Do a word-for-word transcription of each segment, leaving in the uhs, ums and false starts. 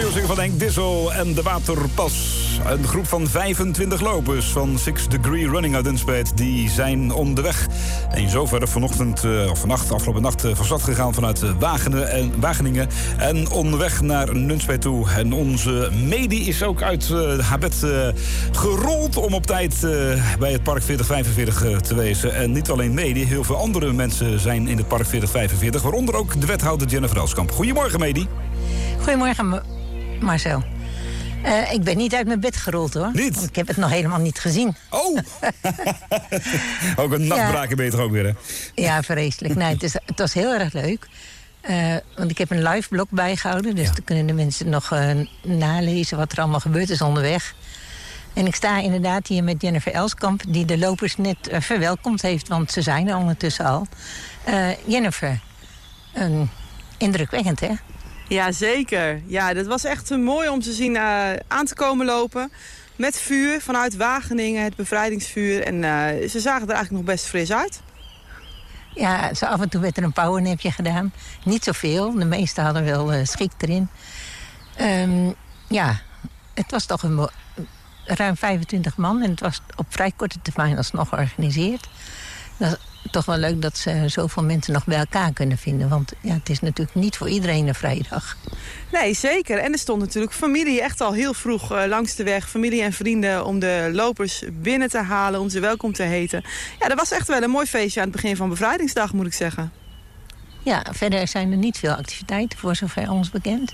nieuwe single van Henk Dissel en De Waterpas. Een groep van vijfentwintig lopers van Six Degree Running uit Nunspeet, die zijn onderweg. En zover vanochtend, of vannacht, afgelopen nacht, van stad gegaan vanuit Wageningen en, Wageningen en onderweg naar Nunspeet toe. En onze Medi is ook uit uh, haar bed uh, gerold om op tijd uh, bij het Park veertig vijfenveertig uh, te wezen. En niet alleen Medi, heel veel andere mensen zijn in het Park veertig vijfenveertig, waaronder ook de wethouder Jennifer Elskamp. Goedemorgen, Medi. Goedemorgen, Marcel. Uh, ik ben niet uit mijn bed gerold, hoor. Niet? Want ik heb het nog helemaal niet gezien. Oh! Ook een nachtbraken ben je toch ook weer, hè? Ja, vreselijk. Nee, het, is, het was heel erg leuk. Uh, want ik heb een live blog bijgehouden. Dus ja. Dan kunnen de mensen nog uh, nalezen wat er allemaal gebeurd is onderweg. En ik sta inderdaad hier met Jennifer Elskamp, die de lopers net uh, verwelkomd heeft. Want ze zijn er ondertussen al. Uh, Jennifer, uh, indrukwekkend, hè? Ja, zeker. Ja, dat was echt uh, mooi om te zien uh, aan te komen lopen. Met vuur vanuit Wageningen, het bevrijdingsvuur. En uh, ze zagen er eigenlijk nog best fris uit. Ja, zo af en toe werd er een powernapje gedaan. Niet zoveel, de meesten hadden wel uh, schik erin. Um, ja, het was toch een mo- ruim vijfentwintig man. En het was op vrij korte termijn alsnog georganiseerd. Dat is toch wel leuk dat ze zoveel mensen nog bij elkaar kunnen vinden. Want ja, het is natuurlijk niet voor iedereen een vrijdag. Nee, zeker. En er stond natuurlijk familie echt al heel vroeg uh, langs de weg. Familie en vrienden om de lopers binnen te halen, om ze welkom te heten. Ja, dat was echt wel een mooi feestje aan het begin van Bevrijdingsdag, moet ik zeggen. Ja, verder zijn er niet veel activiteiten, voor zover ons bekend.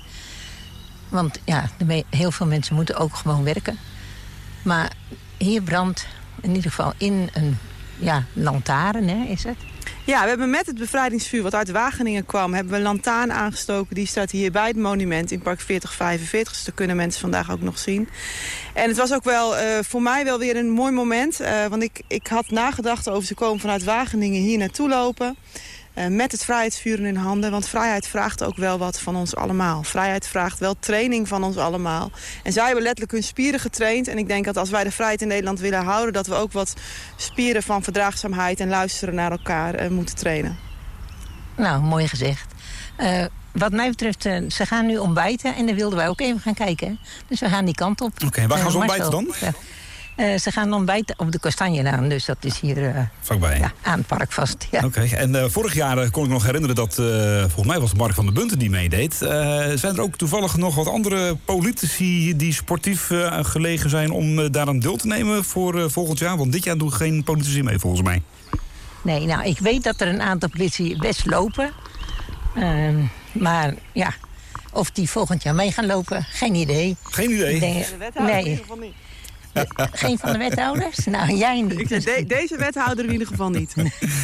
Want ja, de me- heel veel mensen moeten ook gewoon werken. Maar hier brandt in ieder geval in een ja, lantaarn, hè, is het? Ja, we hebben met het bevrijdingsvuur wat uit Wageningen kwam, hebben we een lantaarn aangestoken. Die staat hier bij het monument in Park veertig vijfenveertig. Dus dat kunnen mensen vandaag ook nog zien. En het was ook wel uh, voor mij wel weer een mooi moment. Uh, want ik, ik had nagedacht over ze komen vanuit Wageningen hier naartoe lopen. Uh, met het vrijheidsvuur in handen. Want vrijheid vraagt ook wel wat van ons allemaal. Vrijheid vraagt wel training van ons allemaal. En zij hebben letterlijk hun spieren getraind. En ik denk dat als wij de vrijheid in Nederland willen houden, dat we ook wat spieren van verdraagzaamheid en luisteren naar elkaar uh, moeten trainen. Nou, mooi gezegd. Uh, wat mij betreft, uh, ze gaan nu ontbijten. En daar wilden wij ook even gaan kijken. Hè? Dus we gaan die kant op. Oké, okay, waar gaan uh, ze ontbijten dan? Ja. Uh, ze gaan ontbijten op de Kastanjelaan, dus dat is hier uh, vlakbij. Ja, aan het park vast. Ja. Oké, okay. En uh, vorig jaar uh, kon ik nog herinneren dat, uh, volgens mij was het Mark van der Bunten die meedeed. Uh, zijn er ook toevallig nog wat andere politici die sportief uh, gelegen zijn om uh, daaraan deel te nemen voor uh, volgend jaar? Want dit jaar doen geen politici mee, volgens mij. Nee, nou, ik weet dat er een aantal politici best lopen. Uh, maar ja, of die volgend jaar mee gaan lopen, geen idee. Geen idee? Denk, de wethouder nee. in ieder geval niet. Geen van de wethouders? Nou, jij niet. Ik, de, deze wethouder in ieder geval niet.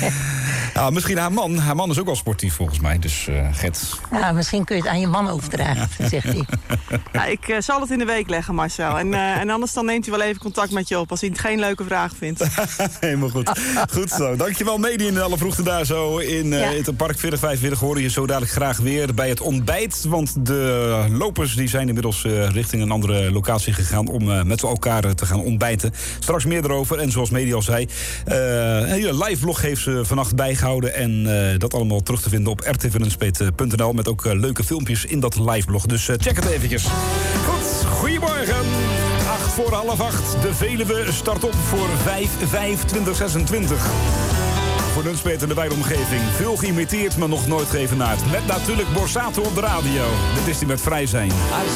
Ja, misschien haar man. Haar man is ook wel sportief volgens mij, dus uh, Gert. Nou, misschien kun je het aan je man overdragen, zegt hij. Ja, ik uh, zal het in de week leggen, Marcel. En, uh, en anders dan neemt hij wel even contact met je op als hij het geen leuke vraag vindt. Helemaal goed. Goed zo. Dankjewel, Medi, in alle vroegte daar zo in, uh, ja. in het Park veertig vijfenveertig. Horen je zo dadelijk graag weer bij het ontbijt. Want de lopers die zijn inmiddels uh, richting een andere locatie gegaan om uh, met elkaar uh, te gaan ontbijten. Straks meer erover. En zoals Medi al zei, uh, een hele live vlog heeft ze vannacht bijgehouden. En uh, dat allemaal terug te vinden op r t v nunspeet punt n l met ook uh, leuke filmpjes in dat live blog. Dus uh, check het eventjes. Goed, goedemorgen. Acht voor half acht. De Veluwe start op voor vijf vijf twintig zesentwintig. Voor Nunspeet en de wijde omgeving. Veel geïmiteerd, maar nog nooit geëvenaard. Met natuurlijk Borsato op de radio. Dit is die met Vrij Zijn.